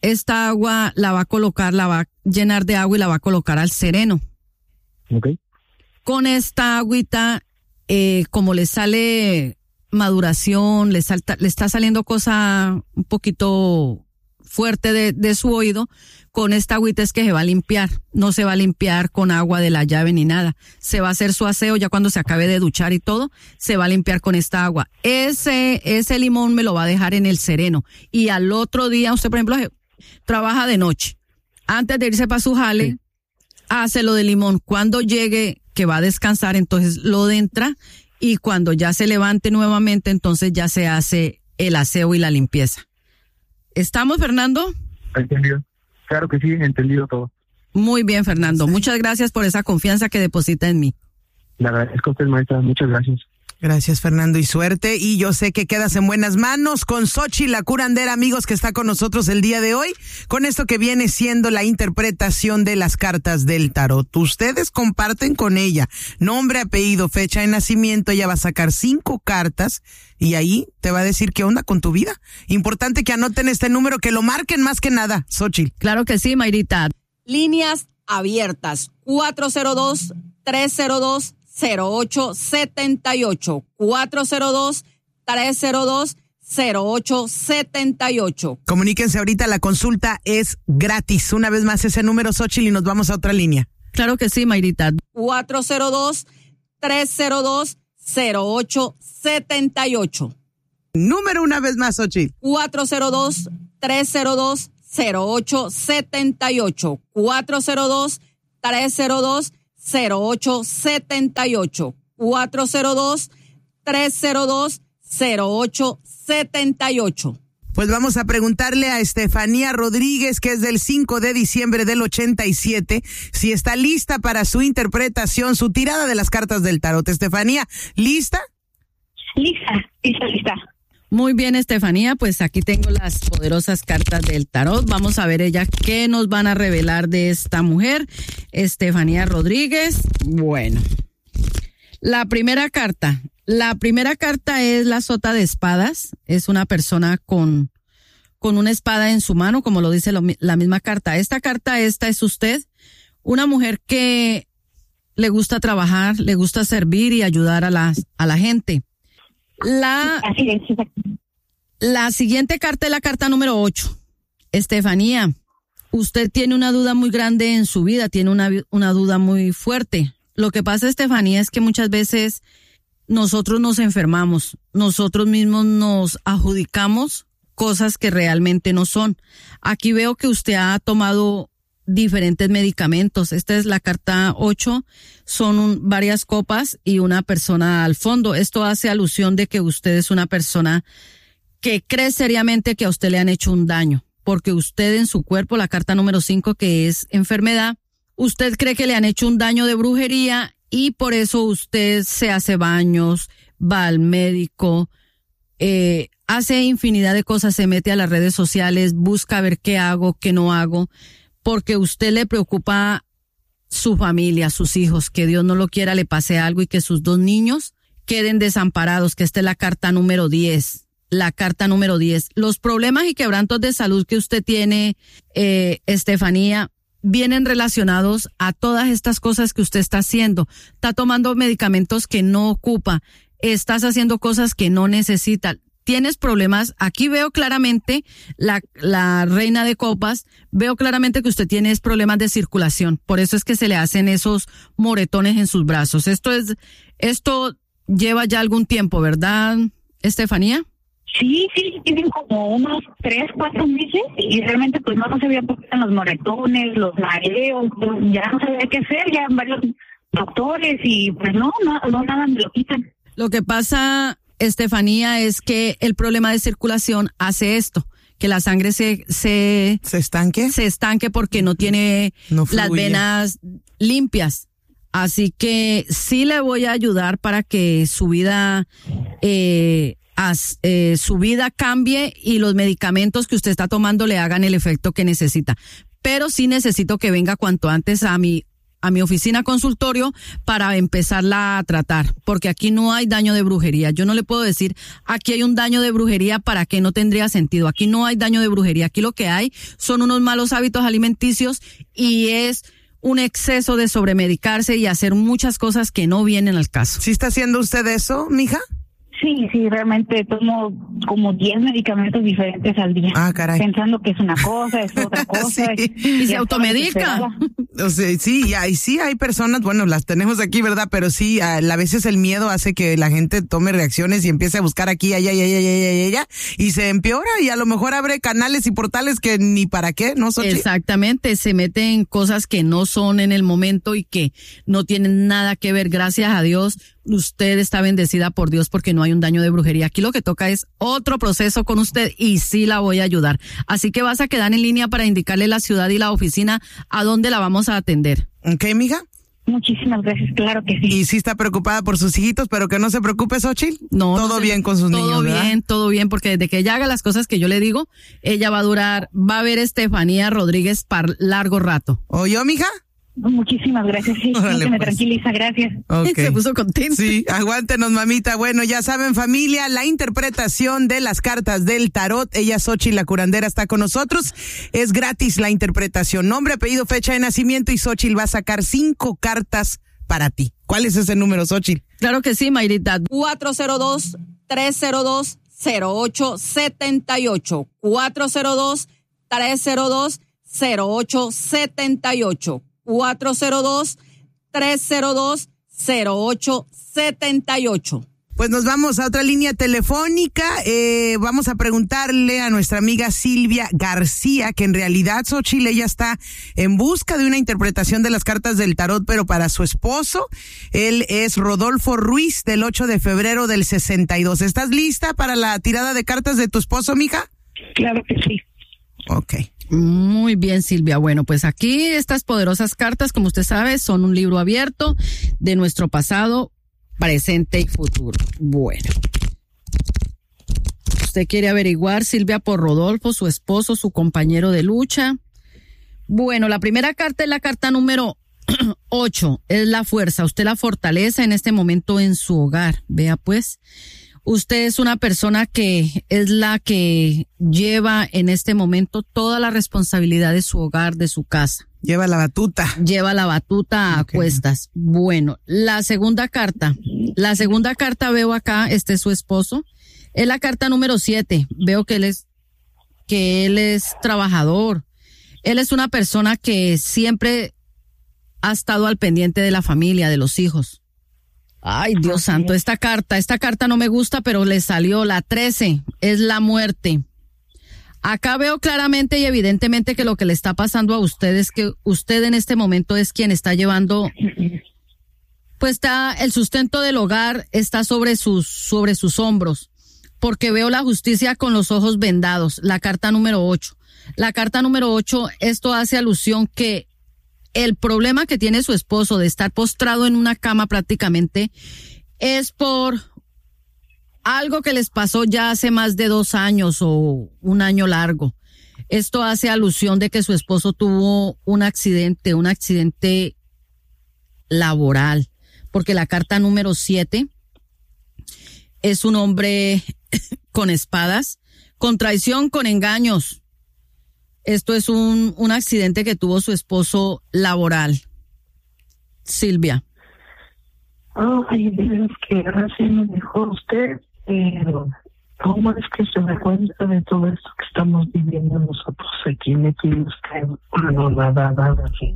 Speaker 11: la va a colocar, la va a llenar de agua y la va a colocar al sereno.
Speaker 12: Okay.
Speaker 11: Con esta agüita, como le sale maduración, le está saliendo cosa un poquito fuerte de su oído, con esta agüita es que se va a limpiar. No se va a limpiar con agua de la llave ni nada. Se va a hacer su aseo ya cuando se acabe de duchar y todo, se va a limpiar con esta agua. Ese limón me lo va a dejar en el sereno. Y al otro día, usted, por ejemplo, trabaja de noche. Antes de irse para su jale, hace lo de limón. Cuando llegue, que va a descansar, entonces lo entra, y cuando ya se levante nuevamente, entonces ya se hace el aseo y la limpieza. ¿Estamos, Fernando?
Speaker 12: Entendido. Claro que sí, entendido todo.
Speaker 11: Muy bien, Fernando. Muchas gracias por esa confianza que deposita en mí.
Speaker 12: Le agradezco a usted, maestra. Muchas gracias.
Speaker 9: Gracias, Fernando, y suerte. Y yo sé que quedas en buenas manos con Xochitl, la curandera, amigos, que está con nosotros el día de hoy, con esto que viene siendo la interpretación de las cartas del tarot. Ustedes comparten con ella nombre, apellido, fecha de nacimiento. Ella va a sacar 5 cartas y ahí te va a decir qué onda con tu vida. Importante que anoten este número, que lo marquen más que nada, Xochitl.
Speaker 11: Claro que sí, Mayrita. Líneas abiertas, 402-302-0878, 402-302-0878. 0878.
Speaker 9: Comuníquense ahorita, la consulta es gratis. Una vez más ese número, Xochitl, y nos vamos a otra línea.
Speaker 11: Claro que sí, Mayrita. 402-302-0878.
Speaker 9: Número una vez más, Xochitl.
Speaker 11: 402-302-0878. 402-302-0878. 402-302-0878.
Speaker 9: Pues vamos a preguntarle a Estefanía Rodríguez, que es del 5 de diciembre del 87, si está lista para su interpretación, su tirada de las cartas del tarot. Estefanía, ¿lista?
Speaker 10: Lista.
Speaker 11: Muy bien, Estefanía, pues aquí tengo las poderosas cartas del tarot. Vamos a ver ella qué nos van a revelar de esta mujer, Estefanía Rodríguez. Bueno, la primera carta es la sota de espadas. Es una persona con una espada en su mano, como lo dice la misma carta. Esta es usted, una mujer que le gusta trabajar, le gusta servir y ayudar a la gente. La siguiente carta es la carta número 8. Estefanía, usted tiene una duda muy grande en su vida, tiene una duda muy fuerte. Lo que pasa, Estefanía, es que muchas veces nosotros nos enfermamos, nosotros mismos nos adjudicamos cosas que realmente no son. Aquí veo que usted ha tomado diferentes medicamentos. Esta es la carta 8, son varias copas y una persona al fondo. Esto hace alusión de que usted es una persona que cree seriamente que a usted le han hecho un daño, porque usted en su cuerpo, la carta número 5, que es enfermedad, usted cree que le han hecho un daño de brujería y por eso usted se hace baños, va al médico, hace infinidad de cosas, se mete a las redes sociales, busca ver qué hago, qué no hago, porque a usted le preocupa su familia, sus hijos, que Dios no lo quiera, le pase algo y que sus 2 niños queden desamparados, que esta es la carta número 10. La carta número 10. Los problemas y quebrantos de salud que usted tiene, Estefanía, vienen relacionados a todas estas cosas que usted está haciendo. Está tomando medicamentos que no ocupa, estás haciendo cosas que no necesita. Tienes problemas, aquí veo claramente la reina de copas, veo claramente que usted tiene problemas de circulación, por eso es que se le hacen esos moretones en sus brazos. Esto lleva ya algún tiempo, ¿verdad, Estefanía?
Speaker 10: Sí, tienen como unos 3-4 meses y realmente pues no se veían los moretones, los mareos, ya no sabía qué hacer, ya varios doctores y pues no nada me lo quitan.
Speaker 11: Lo que pasa, Estefanía, es que el problema de circulación hace esto, que la sangre se
Speaker 9: estanque.
Speaker 11: Se estanque porque no tiene las venas limpias. Así que sí le voy a ayudar para que su vida cambie y los medicamentos que usted está tomando le hagan el efecto que necesita. Pero sí necesito que venga cuanto antes a mi oficina consultorio para empezarla a tratar, porque aquí no hay daño de brujería. Yo no le puedo decir, aquí hay un daño de brujería, para que no tendría sentido. Aquí no hay daño de brujería. Aquí lo que hay son unos malos hábitos alimenticios y es un exceso de sobremedicarse y hacer muchas cosas que no vienen al caso.
Speaker 9: ¿Sí está haciendo usted eso, mija?
Speaker 10: Sí, realmente tomo como 10 medicamentos diferentes al día.
Speaker 9: Ah, caray.
Speaker 10: Pensando que es una cosa, es otra cosa.
Speaker 9: Sí.
Speaker 11: Y se automedica.
Speaker 9: O sea, sí hay personas, bueno, las tenemos aquí, ¿verdad? Pero sí, a veces el miedo hace que la gente tome reacciones y empiece a buscar aquí, allá, y se empeora y a lo mejor abre canales y portales que ni para qué, ¿no, Xochitl?
Speaker 11: Exactamente, se mete en cosas que no son en el momento y que no tienen nada que ver. Gracias a Dios, usted está bendecida por Dios porque no hay un daño de brujería. Aquí lo que toca es otro proceso con usted y sí la voy a ayudar. Así que vas a quedar en línea para indicarle la ciudad y la oficina a dónde la vamos a atender.
Speaker 9: ¿Ok, mija?
Speaker 10: Muchísimas gracias, claro que sí.
Speaker 9: Y sí está preocupada por sus hijitos, pero que no se preocupe, Xochitl.
Speaker 11: No,
Speaker 9: todo bien con sus niños, ¿verdad?
Speaker 11: Todo bien, porque desde que ella haga las cosas que yo le digo, ella va a ver Estefanía Rodríguez para largo rato.
Speaker 9: ¿Oyó, mija?
Speaker 10: Muchísimas gracias, sí,
Speaker 9: Órale,
Speaker 10: me
Speaker 9: pues.
Speaker 10: tranquiliza, gracias.
Speaker 9: Okay.
Speaker 11: Se puso contento.
Speaker 9: Sí, aguántenos, mamita. Bueno, ya saben, familia, la interpretación de las cartas del tarot. Ella, Xochitl, la curandera, está con nosotros. Es gratis la interpretación. Nombre, apellido, fecha de nacimiento y Xochitl va a sacar 5 cartas para ti. ¿Cuál es ese número, Xochitl?
Speaker 11: Claro que sí, Mayrita. 402-302 402-302-0878. 402-302-0878. 402-302-0878.
Speaker 9: Pues nos vamos a otra línea telefónica. Vamos a preguntarle a nuestra amiga Silvia García, que en realidad, Xochitl, ella está en busca de una interpretación de las cartas del tarot, pero para su esposo. Él es Rodolfo Ruiz, del 8 de febrero del 62. ¿Estás lista para la tirada de cartas de tu esposo, mija?
Speaker 10: Claro que sí.
Speaker 9: Ok.
Speaker 11: Muy bien, Silvia. Bueno, pues aquí estas poderosas cartas, como usted sabe, son un libro abierto de nuestro pasado, presente y futuro. Bueno, usted quiere averiguar, Silvia, por Rodolfo, su esposo, su compañero de lucha. Bueno, la primera carta es la carta número 8, es la fuerza. Usted la fortaleza en este momento en su hogar. Vea pues, usted es una persona que es la que lleva en este momento toda la responsabilidad de su hogar, de su casa.
Speaker 9: Lleva la batuta.
Speaker 11: Lleva la batuta a cuestas. Bueno, la segunda carta veo acá, este es su esposo. Es la carta número 7. Veo que él es trabajador. Él es una persona que siempre ha estado al pendiente de la familia, de los hijos. Ay, Dios santo, esta carta no me gusta, pero le salió la 13, es la muerte. Acá veo claramente y evidentemente que lo que le está pasando a usted es que usted en este momento es quien está llevando, pues el sustento del hogar está sobre sus hombros, porque veo la justicia con los ojos vendados, la carta número 8. La carta número 8, esto hace alusión que el problema que tiene su esposo de estar postrado en una cama prácticamente es por algo que les pasó ya hace más de 2 años o un año largo. Esto hace alusión de que su esposo tuvo un accidente laboral, porque la carta número 7 es un hombre con espadas, con traición, con engaños. Esto es un accidente que tuvo su esposo laboral. Silvia.
Speaker 10: Ay, de verdad que gracias me dijo usted, pero ¿cómo es que se da cuenta de todo esto que estamos viviendo nosotros aquí metidos en una nada aquí?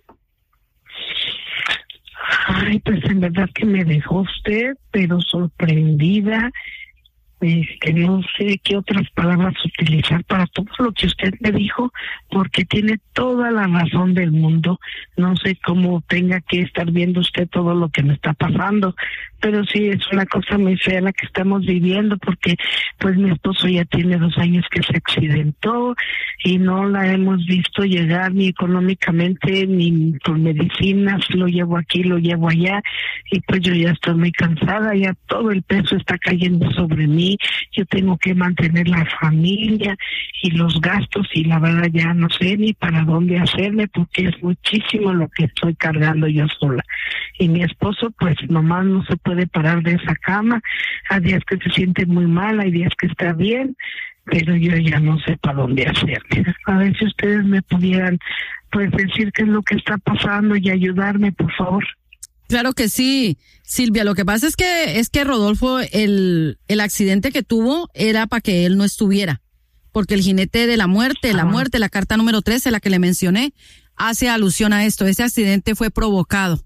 Speaker 10: Ay, pues en verdad que me dejó usted, pero sorprendida. Que no sé qué otras palabras utilizar para todo lo que usted me dijo, porque tiene toda la razón del mundo. No sé cómo tenga que estar viendo usted todo lo que me está pasando, pero sí es una cosa muy fea la que estamos viviendo, porque pues mi esposo ya tiene 2 años que se accidentó y no la hemos visto llegar ni económicamente ni con medicinas. Lo llevo aquí, lo llevo allá, y pues yo ya estoy muy cansada, ya todo el peso está cayendo sobre mí. Yo tengo que mantener la familia y los gastos, y la verdad ya no sé ni para dónde hacerme, porque es muchísimo lo que estoy cargando yo sola. Y mi esposo pues nomás no se puede parar de esa cama. Hay días que se siente muy mal, hay días que está bien, pero yo ya no sé para dónde hacerme. A ver si ustedes me pudieran pues decir qué es lo que está pasando y ayudarme, por favor.
Speaker 11: Claro que sí, Silvia. Lo que pasa es que Rodolfo, el accidente que tuvo era para que él no estuviera, porque el jinete de la muerte, la carta número 13, la que le mencioné, hace alusión a esto. Ese accidente fue provocado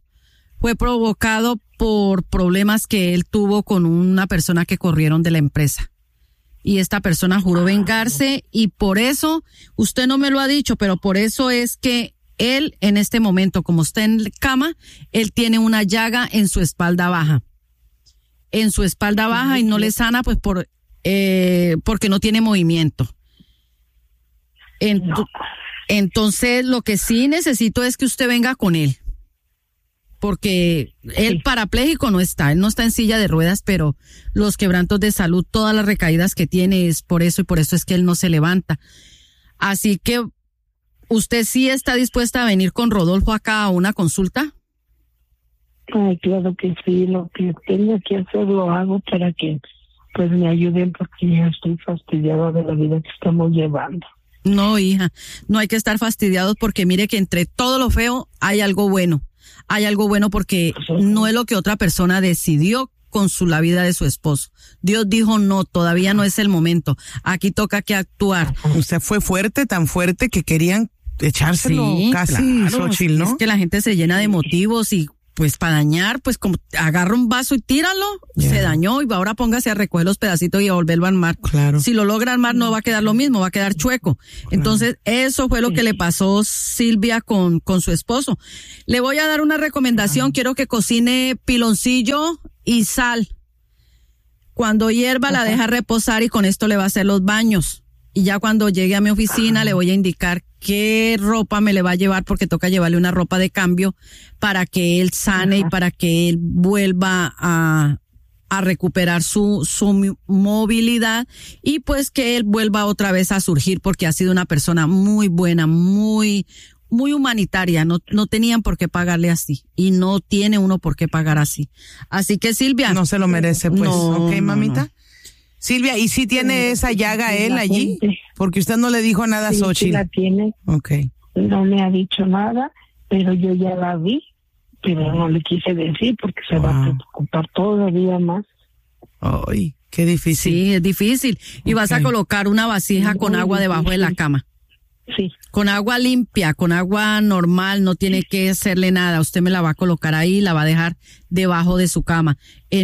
Speaker 11: por problemas que él tuvo con una persona que corrieron de la empresa. Y esta persona juró vengarse, y por eso, usted no me lo ha dicho, pero por eso es que él, en este momento, como está en cama, él tiene una llaga en su espalda baja. En su espalda baja, y no le sana, pues porque no tiene movimiento. Entonces, lo que sí necesito es que usted venga con él. Porque él parapléjico no está, él no está en silla de ruedas, pero los quebrantos de salud, todas las recaídas que tiene es por eso, y por eso es que él no se levanta. Así que, ¿usted sí está dispuesta a venir con Rodolfo acá a una consulta?
Speaker 10: Ay, claro que sí, lo que tengo que hacer lo hago para que pues me ayuden, porque ya estoy fastidiada de la vida que estamos llevando.
Speaker 11: No, hija, no hay que estar fastidiados, porque mire que entre todo lo feo hay algo bueno. Hay algo bueno, porque no es lo que otra persona decidió con la vida de su esposo. Dios dijo, no, todavía no es el momento. Aquí toca que actuar.
Speaker 9: Usted fue fuerte, tan fuerte que querían echárselo casi,
Speaker 11: claro,
Speaker 9: Xochitl, ¿no?
Speaker 11: Es que la gente se llena de motivos y pues para dañar, pues como agarra un vaso y tíralo, se dañó y ahora póngase a recoger los pedacitos y a volverlo a armar.
Speaker 9: Claro.
Speaker 11: Si lo logra armar no va a quedar lo mismo, va a quedar chueco. Entonces eso fue lo que le pasó Silvia con su esposo. Le voy a dar una recomendación, quiero que cocine piloncillo y sal. Cuando hierva la deja reposar y con esto le va a hacer los baños. Y ya cuando llegue a mi oficina le voy a indicar qué ropa me le va a llevar porque toca llevarle una ropa de cambio para que él sane y para que él vuelva a recuperar su movilidad y pues que él vuelva otra vez a surgir porque ha sido una persona muy buena, muy humanitaria. No tenían por qué pagarle así y no tiene uno por qué pagar así. Así que Silvia.
Speaker 9: No se lo merece, pues.
Speaker 11: No,
Speaker 9: ok, mamita.
Speaker 11: no.
Speaker 9: Silvia, ¿y si tiene esa llaga él allí? Porque usted no le dijo nada a Xochitl.
Speaker 10: Sí la tiene.
Speaker 9: Okay.
Speaker 10: No me ha dicho nada, pero yo ya la vi, pero no le quise decir porque se va a preocupar todavía más.
Speaker 9: Ay, qué difícil.
Speaker 11: Sí, es difícil. Y vas a colocar una vasija con agua debajo de la cama.
Speaker 10: Sí.
Speaker 11: Con agua limpia, con agua normal, no tiene que hacerle nada. Usted me la va a colocar ahí, la va a dejar debajo de su cama, en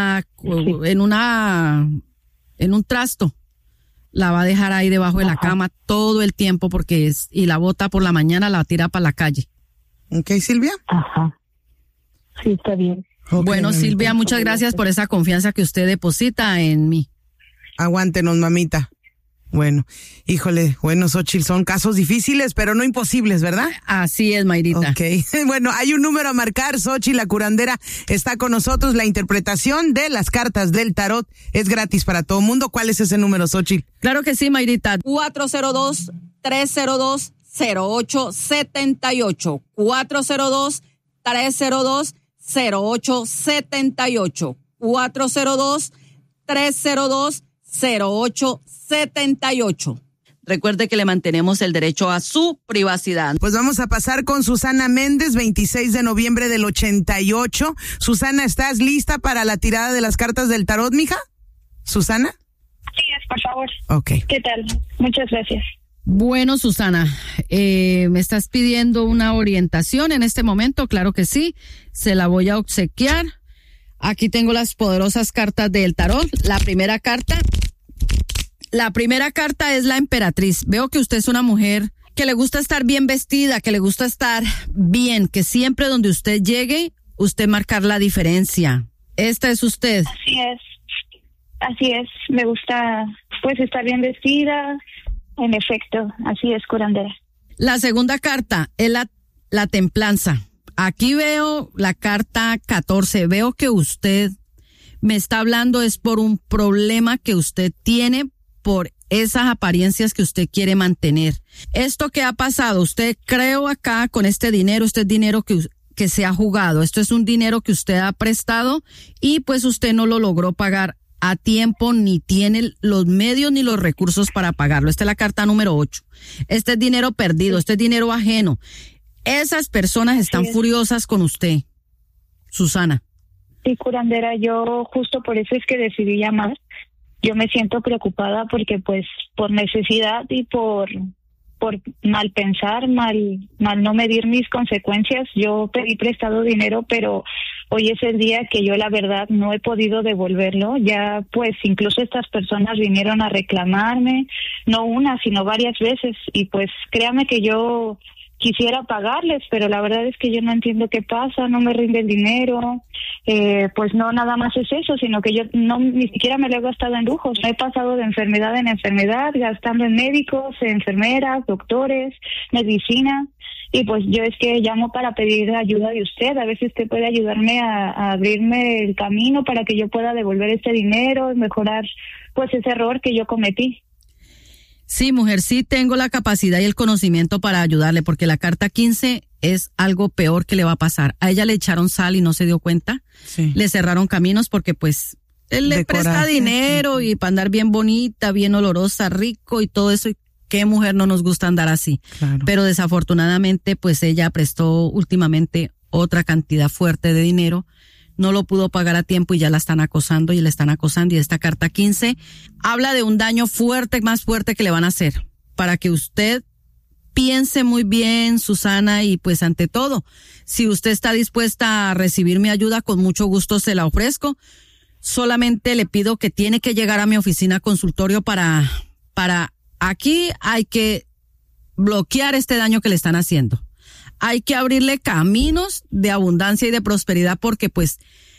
Speaker 11: un trasto. La va a dejar ahí debajo de la cama todo el tiempo y la bota por la mañana, la tira para la calle.
Speaker 9: Ok, Silvia.
Speaker 10: Ajá. Sí, está bien.
Speaker 11: Okay, bueno, Silvia, muchas gracias por esa confianza que usted deposita en mí.
Speaker 9: Aguántenos, mamita. Bueno, híjole, bueno, Xochitl, son casos difíciles, pero no imposibles, ¿verdad?
Speaker 11: Así es, Mayrita.
Speaker 9: Ok, bueno, hay un número a marcar, Xochitl, la curandera, está con nosotros. La interpretación de las cartas del tarot es gratis para todo el mundo. ¿Cuál es ese número, Xochitl?
Speaker 11: Claro que sí, Mayrita. 402-302-0878. 402-302-0878. 402-302-0878. Recuerde que le mantenemos el derecho a su privacidad.
Speaker 9: Pues vamos a pasar con Susana Méndez, 26 de noviembre del 88. Susana, ¿estás lista para la tirada de las cartas del tarot, mija? ¿Susana?
Speaker 13: Sí, por favor.
Speaker 9: Ok.
Speaker 13: ¿Qué tal? Muchas gracias.
Speaker 11: Bueno, Susana, ¿me estás pidiendo una orientación en este momento? Claro que sí, se la voy a obsequiar. Aquí tengo las poderosas cartas del tarot. La primera carta es la emperatriz. Veo que usted es una mujer que le gusta estar bien vestida, que le gusta estar bien, que siempre donde usted llegue, usted marcar la diferencia. Esta es usted.
Speaker 13: Así es. Me gusta pues estar bien vestida. En efecto, así es, curandera.
Speaker 11: La segunda carta es la templanza. Aquí veo la carta 14. Veo que usted me está hablando es por un problema que usted tiene por esas apariencias que usted quiere mantener. Esto que ha pasado, usted creo acá con este dinero, este es dinero que se ha jugado. Esto es un dinero que usted ha prestado y pues usted no lo logró pagar a tiempo, ni tiene los medios ni los recursos para pagarlo. Esta es la carta número 8. Este es dinero perdido, este es dinero ajeno. Esas personas están furiosas con usted, Susana.
Speaker 13: Sí, curandera, yo justo por eso es que decidí llamar. Yo me siento preocupada porque pues por necesidad y por mal pensar, mal no medir mis consecuencias, yo pedí prestado dinero, pero hoy es el día que yo la verdad no he podido devolverlo. Ya pues incluso estas personas vinieron a reclamarme, no una, sino varias veces, y pues créame que yo quisiera pagarles, pero la verdad es que yo no entiendo qué pasa, no me rinde el dinero, pues no nada más es eso, sino que yo ni siquiera me lo he gastado en lujos, me he pasado de enfermedad en enfermedad, gastando en médicos, enfermeras, doctores, medicina, y pues yo es que llamo para pedir ayuda de usted, a ver si usted puede ayudarme a abrirme el camino para que yo pueda devolver este dinero y mejorar pues ese error que yo cometí.
Speaker 11: Sí, mujer, sí tengo la capacidad y el conocimiento para ayudarle, porque la carta 15 es algo peor que le va a pasar. A ella le echaron sal y no se dio cuenta. Sí. Le cerraron caminos porque pues él le presta dinero y para andar bien bonita, bien olorosa, rico y todo eso. ¿Qué mujer no nos gusta andar así? Claro. Pero desafortunadamente pues ella prestó últimamente otra cantidad fuerte de dinero. no lo pudo pagar a tiempo y ya la están acosando y le están acosando. Y esta carta 15 habla de un daño fuerte, más fuerte que le van a hacer, para que usted piense muy bien, Susana, y pues ante todo, si usted está dispuesta a recibir mi ayuda, con mucho gusto se la ofrezco. Solamente le pido que tiene que llegar a mi oficina consultorio para aquí hay que bloquear este daño que le están haciendo. Hay que abrirle caminos de abundancia y de prosperidad, porque pues